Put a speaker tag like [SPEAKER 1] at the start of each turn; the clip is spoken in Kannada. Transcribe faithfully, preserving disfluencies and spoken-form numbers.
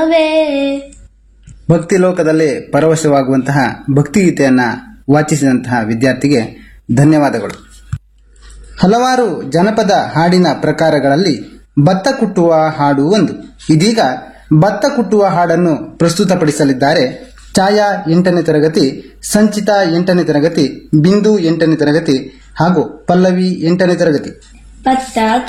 [SPEAKER 1] ಭಕ್ತಿ ಲೋಕದಲ್ಲಿ ಪರವಶವಾಗುವಂತಹ ಭಕ್ತಿಗೀತೆಯನ್ನ ವಾಚಿಸಿದಂತಹ ವಿದ್ಯಾರ್ಥಿಗೆ ಧನ್ಯವಾದಗಳು. ಹಲವಾರು ಜನಪದ ಹಾಡಿನ ಪ್ರಕಾರಗಳಲ್ಲಿ ಭತ್ತ ಕುಟ್ಟುವ ಹಾಡು ಒಂದು. ಇದೀಗ ಭತ್ತ ಕುಟ್ಟುವ ಹಾಡನ್ನು ಪ್ರಸ್ತುತಪಡಿಸಲಿದ್ದಾರೆ ಛಾಯಾ ಎಂಟನೇ ತರಗತಿ, ಸಂಚಿತಾ ಎಂಟನೇ ತರಗತಿ, ಬಿಂದು ಎಂಟನೇ ತರಗತಿ ಹಾಗೂ ಪಲ್ಲವಿ ಎಂಟನೇ ತರಗತಿ.
[SPEAKER 2] ಭತ್ತ